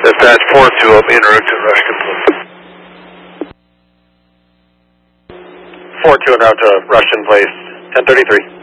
Dispatch 4-2 up en route to Rushton Place. 4-2 en route to Rushton Place, 1033.